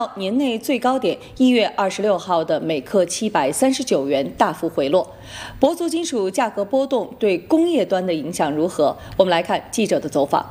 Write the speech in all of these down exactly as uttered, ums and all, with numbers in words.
年内最高点一月二十六号的每克七百三十九元大幅回落。铂族金属价格波动对工业端的影响如何？我们来看记者的走访。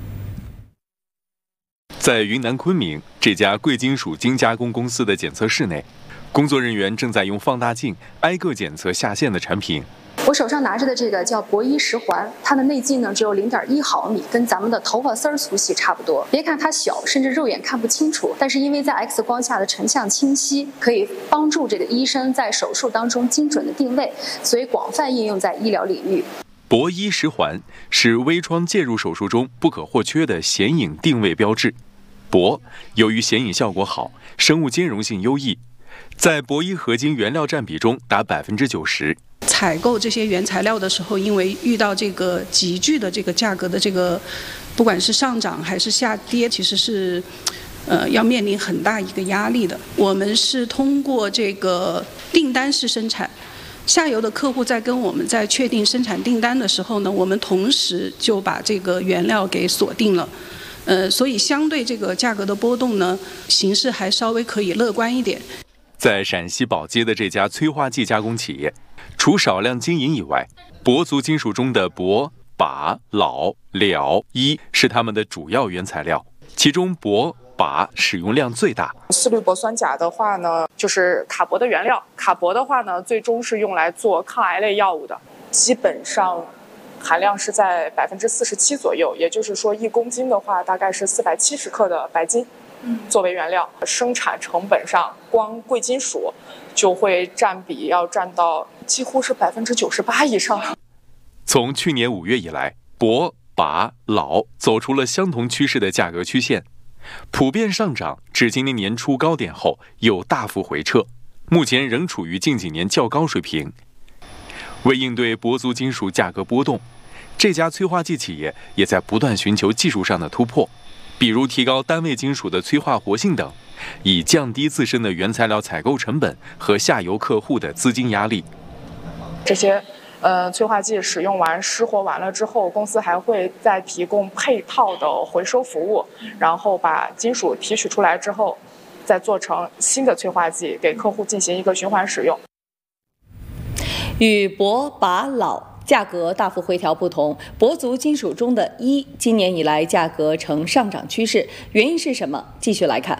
在云南昆明这家贵金属精加工公司的检测室内，工作人员正在用放大镜挨个检测下线的产品。 我手上拿着的这个叫铂一十环，它的内径呢只有零点一毫米，跟咱们的头发丝儿粗细差不多。别看它小，甚至肉眼看不清楚，但是因为在 X 光下的成像清晰，可以帮助这个医生在手术当中精准的定位，所以广泛应用在医疗领域。 铂一十环是微创介入手术中不可或缺的显影定位标志。铂由于显影效果好，生物兼容性优异，在铂一合金原料占比中达百分之九十。 采购这些原材料的时候，因为遇到这个急剧的这个价格的这个，不管是上涨还是下跌，其实是，呃，要面临很大一个压力的。我们是通过这个订单式生产，下游的客户在跟我们在确定生产订单的时候呢，我们同时就把这个原料给锁定了。呃，所以相对这个价格的波动呢，形势还稍微可以乐观一点。 在陕西宝鸡的这家催化剂加工企业，除少量经营以外，铂族金属中的铂、钯、铼、铼、铱是它们的主要原材料，其中铂、钯使用量最大。 四氯铂酸钾的话呢，就是卡铂的原料。卡铂的话呢，最终是用来做抗癌类药物的，基本上含量是在百分之四十七左右，也就是说一公斤的话，大概是四百七十克的白金。作为原料，生产成本上，光贵金属就会占比要占到几乎是百分之九十八以上。 从去年五月以来，铂、钯、铼走出了相同趋势的价格曲线，普遍上涨，至今年年初高点后又大幅回撤，目前仍处于近几年较高水平。为应对铂族金属价格波动，这家催化剂企业也在不断寻求技术上的突破。比如提高单位金属的催化活性等，以降低自身的原材料采购成本和下游客户的资金压力。 这些呃催化剂使用完失活完了之后，公司还会再提供配套的回收服务，然后把金属提取出来之后，再做成新的催化剂，给客户进行一个循环使用。 与铂、钯、铼价格大幅回调不同，铂族金属中的铱今年以来价格呈上涨趋势，原因是什么？继续来看。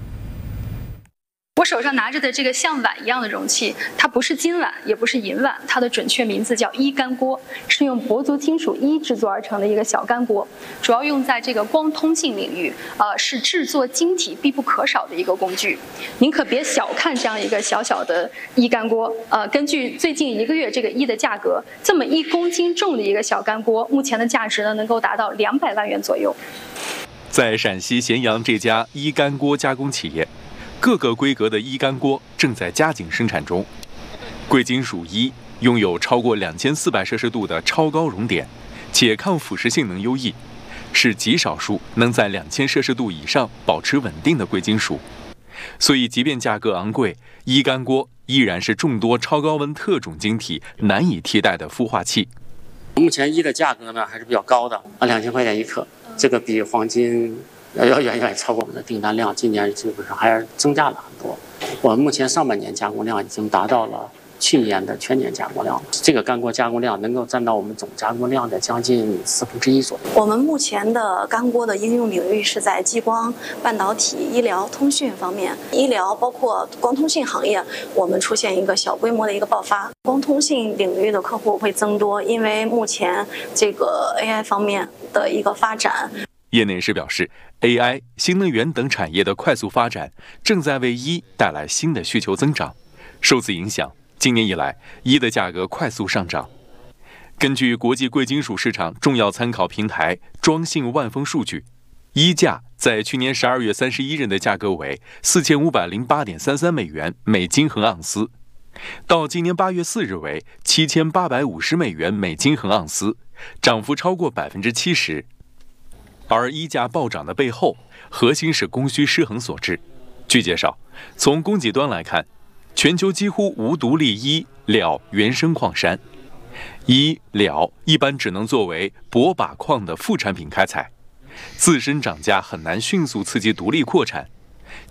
我手上拿着的这个像碗一样的容器，它不是金碗，也不是银碗，它的准确名字叫铱干锅，是用铂族金属铱制作而成的一个小干锅，主要用在这个光通信领域，呃，是制作晶体必不可少的一个工具。您可别小看这样一个小小的铱干锅，呃，根据最近一个月这个铱的价格，这么一公斤重的一个小干锅，目前的价值呢能够达到两百万元左右。 在陕西咸阳这家铱干锅加工企业，各个规格的铱干锅正在加紧生产中。贵金属铱拥有超过两千四百摄氏度的超高熔点，且抗腐蚀性能优异，是极少数能在两千摄氏度以上保持稳定的贵金属。所以，即便价格昂贵，铱干锅依然是众多超高温特种晶体难以替代的孵化器。 目前铱的价格呢还是比较高的，啊，两千块钱一克，这个比黄金要要远远超过我们的订单量，今年基本上还是增加了很多。我们目前上半年加工量已经达到了去年的全年加工量，这个干锅加工量能够占到我们总加工量的将近四分之一左右。 我们目前的干锅的应用领域是在激光、半导体、医疗、通讯方面。医疗包括光通信行业，我们出现一个小规模的一个爆发。光通信领域的客户会增多，因为目前这个 A I 方面的一个发展。 业内人士表示 ，A I、新能源等产业的快速发展，正在为铱带来新的需求增长。受此影响，今年以来，铱的价格快速上涨。根据国际贵金属市场重要参考平台庄信万丰数据，铱价在去年十二月三十一日的价格为四千五百零八点三三美元每金衡盎司，到今年八月四日为七千八百五十美元每金衡盎司，涨幅超过百分之七十。而铱价暴涨的背后，核心是供需失衡所致。据介绍，从供给端来看，全球几乎无独立铱、铼原生矿山，铱、铼一般只能作为铂钯矿的副产品开采，自身涨价很难迅速刺激独立扩产。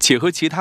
且和其他